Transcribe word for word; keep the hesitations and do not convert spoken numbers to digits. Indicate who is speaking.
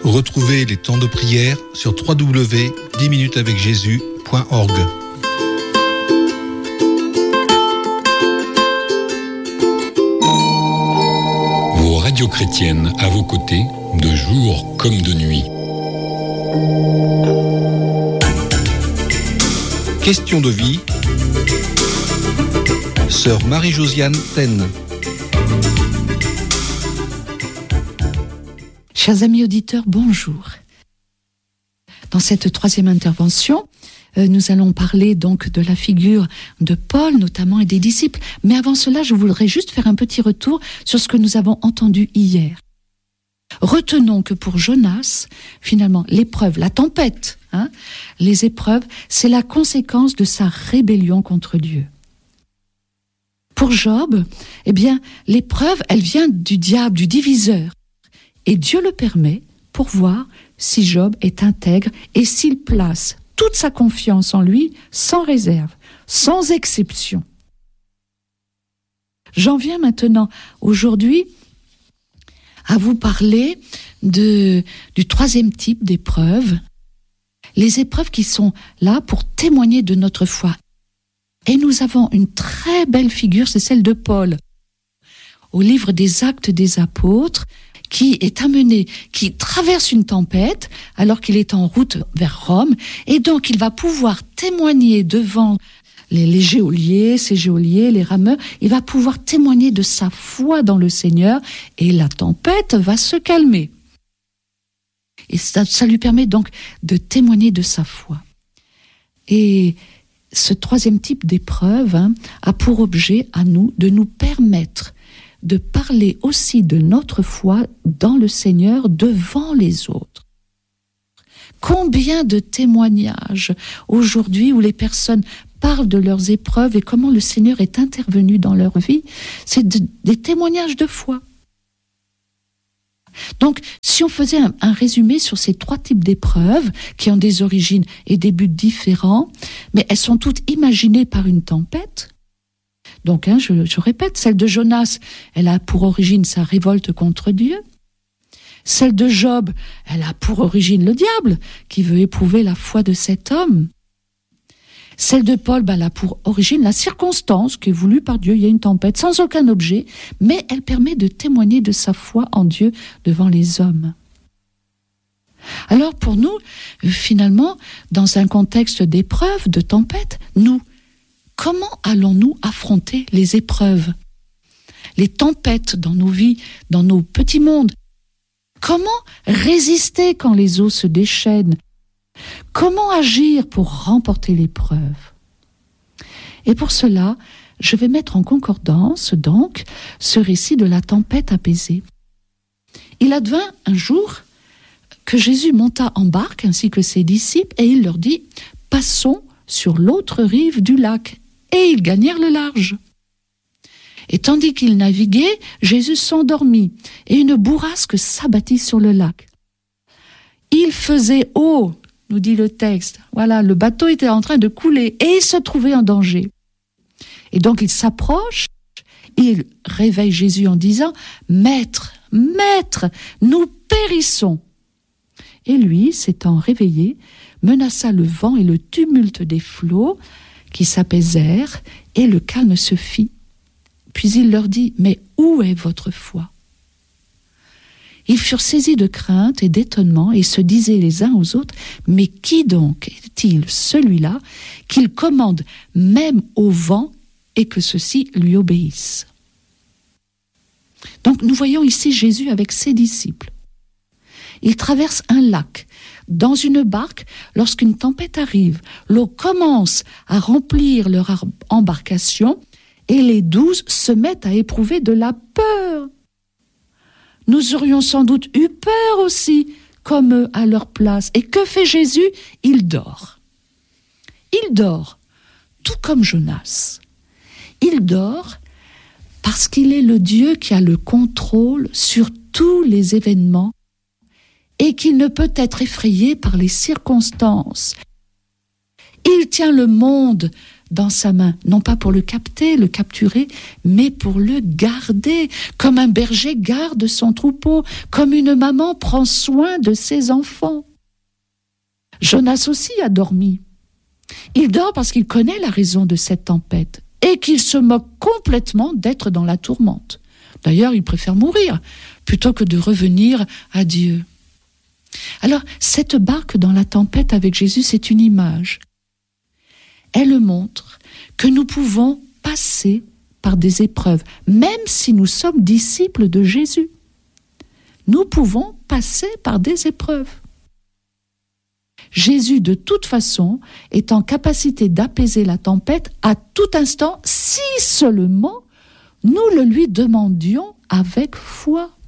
Speaker 1: Retrouvez les temps de prière sur w w w point dix minutes avec jésus point org.
Speaker 2: Vos radios chrétiennes à vos côtés, de jour comme de nuit.
Speaker 1: Question de vie. Sœur Marie-Josiane Taine.
Speaker 3: Chers amis auditeurs, bonjour. Dans cette troisième intervention, euh, nous allons parler donc de la figure de Paul notamment et des disciples. Mais avant cela, je voudrais juste faire un petit retour sur ce que nous avons entendu hier. Retenons que pour Jonas, finalement, l'épreuve, la tempête, hein, les épreuves, c'est la conséquence de sa rébellion contre Dieu. Pour Job, eh bien, l'épreuve, elle vient du diable, du diviseur. Et Dieu le permet pour voir si Job est intègre et s'il place toute sa confiance en lui sans réserve, sans exception. J'en viens maintenant aujourd'hui à vous parler de, du troisième type d'épreuves, les épreuves qui sont là pour témoigner de notre foi. Et nous avons une très belle figure, c'est celle de Paul. Au livre des Actes des Apôtres, qui est amené, qui traverse une tempête alors qu'il est en route vers Rome, et donc il va pouvoir témoigner devant les, les geôliers, ces geôliers, les rameurs, il va pouvoir témoigner de sa foi dans le Seigneur, et la tempête va se calmer. Et ça, ça lui permet donc de témoigner de sa foi. Et ce troisième type d'épreuve hein, a pour objet à nous de nous permettre de parler aussi de notre foi dans le Seigneur devant les autres. Combien de témoignages aujourd'hui où les personnes parlent de leurs épreuves et comment le Seigneur est intervenu dans leur vie, c'est de, des témoignages de foi. Donc, si on faisait un, un résumé sur ces trois types d'épreuves qui ont des origines et des buts différents, mais elles sont toutes imaginées par une tempête. Donc, hein, je, je répète, celle de Jonas, elle a pour origine sa révolte contre Dieu. Celle de Job, elle a pour origine le diable, qui veut éprouver la foi de cet homme. Celle de Paul, ben, elle a pour origine la circonstance qui est voulue par Dieu. Il y a une tempête sans aucun objet, mais elle permet de témoigner de sa foi en Dieu devant les hommes. Alors, pour nous, finalement, dans un contexte d'épreuve, de tempête, nous, comment allons-nous affronter les épreuves, les tempêtes dans nos vies, dans nos petits mondes? Comment résister quand les eaux se déchaînent? Comment agir pour remporter l'épreuve? Et pour cela, je vais mettre en concordance, donc, ce récit de la tempête apaisée. Il advint un jour que Jésus monta en barque ainsi que ses disciples et il leur dit « Passons sur l'autre rive du lac ». Et ils gagnèrent le large. Et tandis qu'ils naviguaient, Jésus s'endormit, et une bourrasque s'abattit sur le lac. Il faisait eau, nous dit le texte. Voilà, le bateau était en train de couler, et il se trouvait en danger. Et donc il s'approche, il réveille Jésus en disant « Maître, Maître, nous périssons !» Et lui, s'étant réveillé, menaça le vent et le tumulte des flots, qui s'apaisèrent, et le calme se fit. Puis il leur dit, « Mais où est votre foi ?» Ils furent saisis de crainte et d'étonnement, et se disaient les uns aux autres, « Mais qui donc est-il celui-là qu'il commande même au vent et que ceux-ci lui obéissent ?» Donc nous voyons ici Jésus avec ses disciples. Il traverse un lac. Dans une barque, lorsqu'une tempête arrive, l'eau commence à remplir leur embarcation et les douze se mettent à éprouver de la peur. Nous aurions sans doute eu peur aussi, comme eux, à leur place. Et que fait Jésus ? Il dort. Il dort, tout comme Jonas. Il dort parce qu'il est le Dieu qui a le contrôle sur tous les événements et qu'il ne peut être effrayé par les circonstances. Il tient le monde dans sa main, non pas pour le capter, le capturer, mais pour le garder, comme un berger garde son troupeau, comme une maman prend soin de ses enfants. Jonas aussi a dormi. Il dort parce qu'il connaît la raison de cette tempête et qu'il se moque complètement d'être dans la tourmente. D'ailleurs, il préfère mourir plutôt que de revenir à Dieu. Alors, cette barque dans la tempête avec Jésus, c'est une image. Elle montre que nous pouvons passer par des épreuves, même si nous sommes disciples de Jésus. Nous pouvons passer par des épreuves. Jésus, de toute façon, est en capacité d'apaiser la tempête à tout instant, si seulement nous le lui demandions avec foi.